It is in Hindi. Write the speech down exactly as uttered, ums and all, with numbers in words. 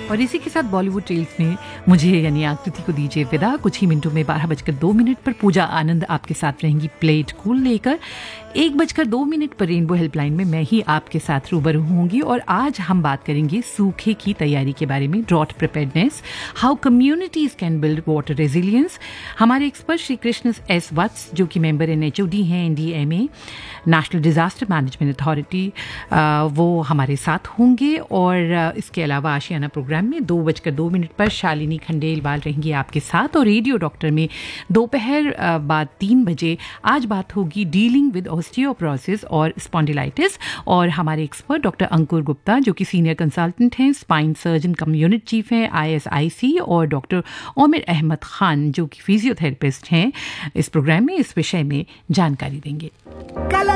और इसी के साथ बॉलीवुड टेल्स में मुझे यानी आकृति को दीजिए विदा। कुछ ही मिनटों में बारह बजकर दो मिनट पर पूजा आनंद आपके साथ रहेंगी प्लेट कूल लेकर। एक बजकर दो मिनट पर रेनबो हेल्पलाइन में मैं ही आपके साथ रूबरू होंगी और आज हम बात करेंगे सूखे की तैयारी के बारे में, drought preparedness, how communities can build water resilience. हमारे एक्सपर्ट श्री कृष्ण एस वत्स जो कि member in H O D हैं, N D M A, national disaster management authority, वो हमारे साथ होंगे। और इसके अलावा आशियाना प्रोग्राम में दो बजकर दो मिनट पर शालिनी खंडेलवाल रहेंगी आपके साथ। और रेडियो डॉक्टर में दोपहर बाद तीन बजे आज बात होगी डीलिंग विद ऑस्टियोपोरोसिस और स्पॉन्डिलाइटिस, और हमारे एक्सपर्ट डॉक्टर अंकुर गुप्ता जो कि सीनियर कंसल्टेंट हैं, स्पाइन सर्जन कम यूनिट चीफ हैं आई एस आई सी, और डॉक्टर ओमिर अहमद खान जो कि फिजियोथेरेपिस्ट हैं, इस प्रोग्राम में इस विषय में जानकारी देंगे।